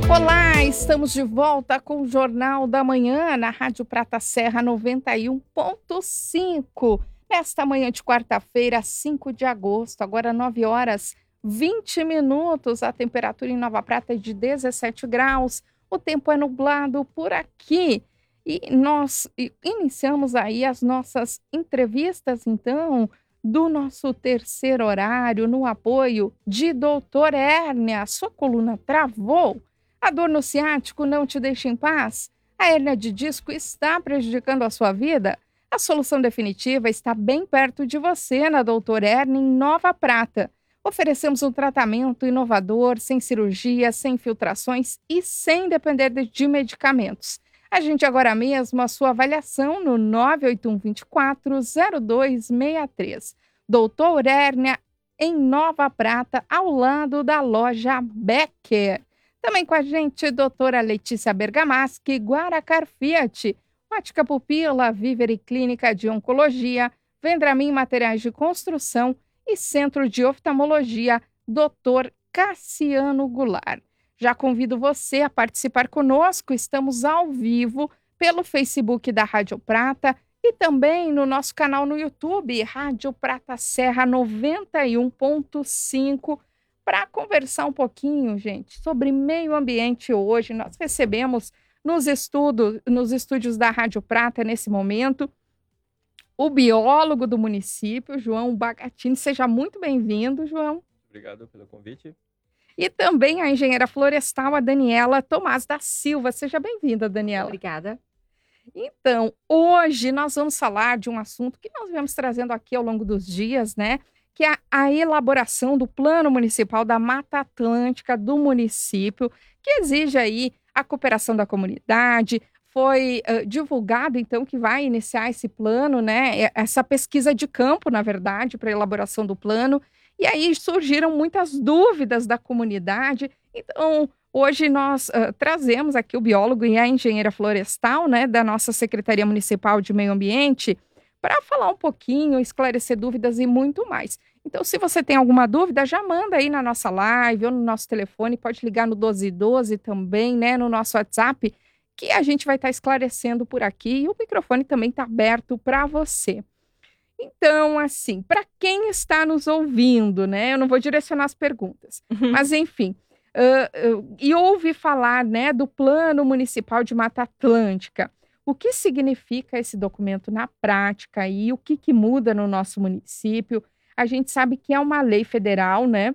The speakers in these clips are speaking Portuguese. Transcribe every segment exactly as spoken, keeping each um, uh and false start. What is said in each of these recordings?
Olá, estamos de volta com o Jornal da Manhã na Rádio Prata Serra noventa e um ponto cinco. Nesta manhã de quarta-feira, cinco de agosto, agora nove horas e vinte minutos. A temperatura em Nova Prata é de dezessete graus. O tempo é nublado por aqui. E nós iniciamos aí as nossas entrevistas, então, do nosso terceiro horário, no apoio de doutor Hérnia. Sua coluna travou? A dor no ciático não te deixa em paz? A hérnia de disco está prejudicando a sua vida? A solução definitiva está bem perto de você, na doutor Hérnia, em Nova Prata. Oferecemos um tratamento inovador, sem cirurgia, sem infiltrações e sem depender de medicamentos. Agende agora mesmo a sua avaliação no nove oito um, dois quatro, zero dois seis três. doutor Hérnia, em Nova Prata, ao lado da loja Becker. Também com a gente, doutora Letícia Bergamaschi, Guaracar Fiat, Ótica Pupila, Vivere Clínica de Oncologia, Vendramin Materiais de Construção e Centro de Oftalmologia, doutor Cassiano Goulart. Já convido você a participar conosco, estamos ao vivo pelo Facebook da Rádio Prata e também no nosso canal no YouTube, Rádio Prata Serra noventa e um ponto cinco. Para conversar um pouquinho, gente, sobre meio ambiente hoje, nós recebemos nos, estudos, nos estúdios da Rádio Prata, nesse momento, o biólogo do município, João Bagatini. Seja muito bem-vindo, João. Obrigado pelo convite. E também a engenheira florestal, a Daniela Tomás da Silva. Seja bem-vinda, Daniela. Obrigada. Então, hoje nós vamos falar de um assunto que nós viemos trazendo aqui ao longo dos dias, né? Que é a elaboração do Plano Municipal da Mata Atlântica do município, que exige aí a cooperação da comunidade. Foi uh, divulgado, então, que vai iniciar esse plano, né? Essa pesquisa de campo, na verdade, para a elaboração do plano. E aí surgiram muitas dúvidas da comunidade. Então, hoje nós uh, trazemos aqui o biólogo e a engenheira florestal, né, da nossa Secretaria Municipal de Meio Ambiente, para falar um pouquinho, esclarecer dúvidas e muito mais. Então, se você tem alguma dúvida, já manda aí na nossa live ou no nosso telefone, pode ligar no doze doze também, né, no nosso WhatsApp, que a gente vai estar esclarecendo por aqui e o microfone também está aberto para você. Então, assim, para quem está nos ouvindo, né, eu não vou direcionar as perguntas, uhum. mas enfim, uh, uh, e ouve falar, né, do Plano Municipal de Mata Atlântica. O que significa esse documento na prática e o que, que muda no nosso município? A gente sabe que é uma lei federal, né?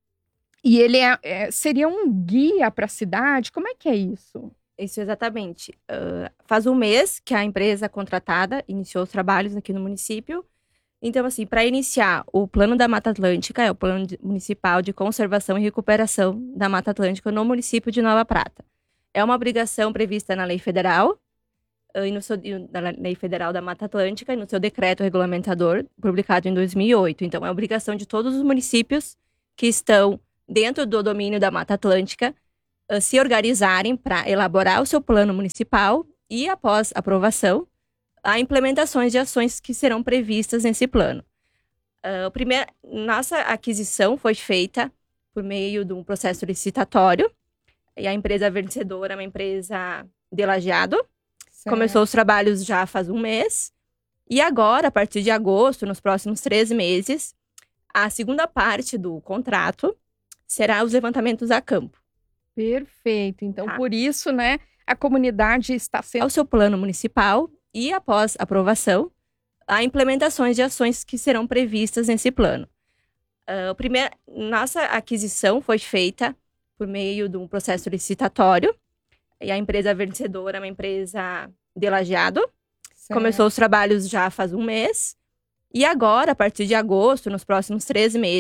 E ele é, é, seria um guia para a cidade? Como é que é isso? Isso, exatamente. Uh, faz um mês que a empresa contratada iniciou os trabalhos aqui no município. Então, assim, para iniciar, o Plano da Mata Atlântica é o Plano de, Municipal de Conservação e Recuperação da Mata Atlântica no município de Nova Prata. É uma obrigação prevista na lei federal, e no seu, na Lei Federal da Mata Atlântica e no seu decreto regulamentador, publicado em dois mil e oito. Então, é obrigação de todos os municípios que estão dentro do domínio da Mata Atlântica uh, se organizarem para elaborar o seu plano municipal e, após aprovação, há implementações de ações que serão previstas nesse plano. Uh, o primeiro, nossa aquisição foi feita por meio de um processo licitatório, e a empresa vencedora é uma empresa de Lajeado. Certo. Começou os trabalhos já faz um mês. E agora, a partir de agosto, nos próximos três meses, a segunda parte do contrato será os levantamentos a campo. Perfeito. Então, tá. Por isso, né, a comunidade está sendo... Ao seu plano municipal e, após aprovação, há implementações de ações que serão previstas nesse plano. Uh, o primeiro, nossa aquisição foi feita por meio de um processo licitatório. E a empresa vencedora é uma empresa de Lajeado. Certo. Começou os trabalhos já faz um mês. E agora, a partir de agosto, nos próximos três meses,